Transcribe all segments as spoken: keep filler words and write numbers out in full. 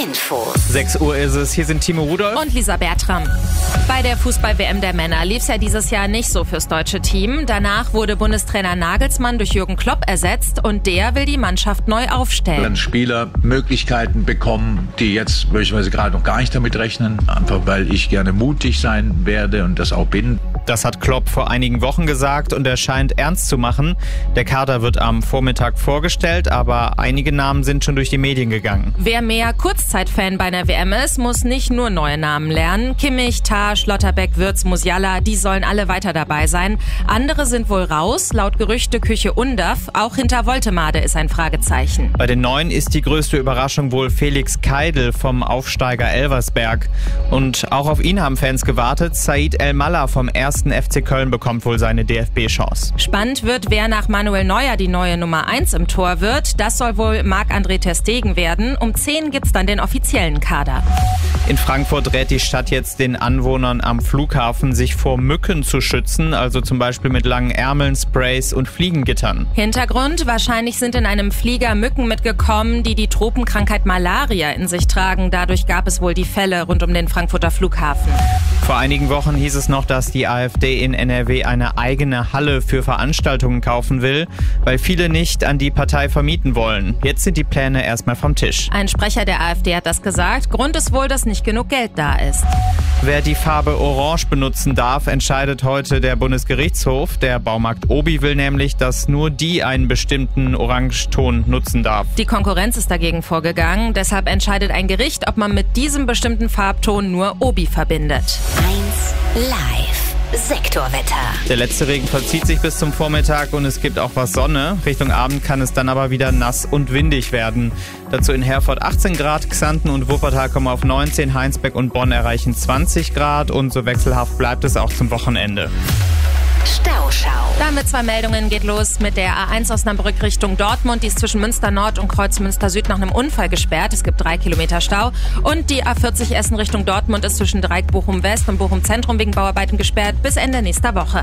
Infos. sechs Uhr ist es. Hier sind Timo Rudolph und Lisa Bertram. Bei der Fußball-W M der Männer lief es ja dieses Jahr nicht so fürs deutsche Team. Danach wurde Bundestrainer Nagelsmann durch Jürgen Klopp ersetzt und der will die Mannschaft neu aufstellen. Dann Spieler Möglichkeiten bekommen, die jetzt möglicherweise gerade noch gar nicht damit rechnen, einfach weil ich gerne mutig sein werde und das auch bin. Das hat Klopp vor einigen Wochen gesagt und er scheint ernst zu machen. Der Kader wird am Vormittag vorgestellt, aber einige Namen sind schon durch die Medien gegangen. Wer mehr Kurzzeitfan bei einer W M ist, muss nicht nur neue Namen lernen. Kimmich, Tah, Schlotterbeck, Wirtz, Musiala, die sollen alle weiter dabei sein. Andere sind wohl raus, laut Gerüchteküche Undav. Auch hinter Woltemade ist ein Fragezeichen. Bei den Neuen ist die größte Überraschung wohl Felix Keidel vom Aufsteiger Elversberg. Und auch auf ihn haben Fans gewartet. Said El-Mallah vom ersten F C Köln bekommt wohl seine D F B-Chance. Spannend wird, wer nach Manuel Neuer die neue Nummer eins im Tor wird. Das soll wohl Marc-André ter Stegen werden. Um zehn gibt's dann den offiziellen Kader. In Frankfurt rät die Stadt jetzt den Anwohnern am Flughafen, sich vor Mücken zu schützen, also zum Beispiel mit langen Ärmeln, Sprays und Fliegengittern. Hintergrund: Wahrscheinlich sind in einem Flieger Mücken mitgekommen, die die Tropenkrankheit Malaria in sich tragen. Dadurch gab es wohl die Fälle rund um den Frankfurter Flughafen. Vor einigen Wochen hieß es noch, dass die AfD in N R W eine eigene Halle für Veranstaltungen kaufen will, weil viele nicht an die Partei vermieten wollen. Jetzt sind die Pläne erstmal vom Tisch. Ein Sprecher der AfD hat das gesagt. Grund ist wohl, dass nicht genug Geld da ist. Wer die Farbe Orange benutzen darf, entscheidet heute der Bundesgerichtshof. Der Baumarkt Obi will nämlich, dass nur die einen bestimmten Orangeton nutzen darf. Die Konkurrenz ist dagegen vorgegangen. Deshalb entscheidet ein Gericht, ob man mit diesem bestimmten Farbton nur Obi verbindet. eins Live. Sektorwetter. Der letzte Regen verzieht sich bis zum Vormittag und es gibt auch was Sonne. Richtung Abend kann es dann aber wieder nass und windig werden. Dazu in Herford achtzehn Grad, Xanten und Wuppertal kommen auf neunzehn, Heinsberg und Bonn erreichen zwanzig Grad und so wechselhaft bleibt es auch zum Wochenende. Stauschau. Damit zwei Meldungen geht los mit der A eins Osnabrück Richtung Dortmund. Die ist zwischen Münster Nord und Kreuz Münster Süd nach einem Unfall gesperrt. Es gibt drei Kilometer Stau. Und die A vierzig Essen Richtung Dortmund ist zwischen Dreieck Bochum West und Bochum Zentrum wegen Bauarbeiten gesperrt bis Ende nächster Woche.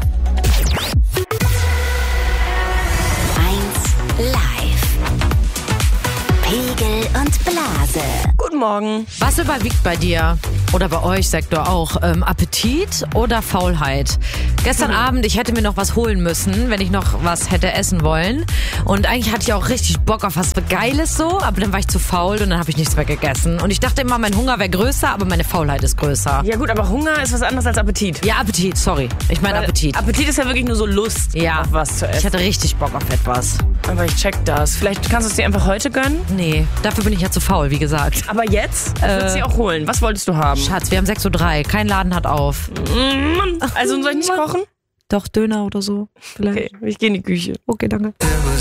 eins Live. Pegel und Blase. Guten Morgen. Was überwiegt bei dir? Oder bei euch, Sektor auch? Ähm, Appetit oder Faulheit? Gestern mhm. Abend, ich hätte mir noch was holen müssen, wenn ich noch was hätte essen wollen. Und eigentlich hatte ich auch richtig Bock auf was Geiles so, aber dann war ich zu faul und dann habe ich nichts mehr gegessen. Und ich dachte immer, mein Hunger wäre größer, aber meine Faulheit ist größer. Ja gut, aber Hunger ist was anderes als Appetit. Ja, Appetit, sorry. Ich meine Appetit. Appetit ist ja wirklich nur so Lust, ja, auf was zu essen. Ich hatte richtig Bock auf etwas. Aber ich check das. Vielleicht kannst du es dir einfach heute gönnen? Nee, dafür bin ich ja zu faul, wie gesagt. Aber jetzt? Ich würde äh, sie auch holen. Was wolltest du haben? Schatz, wir haben sechs Uhr drei. Kein Laden hat auf. Also soll ich nicht kochen? Doch, Döner oder so. Vielleicht. Okay, ich gehe in die Küche. Okay, danke.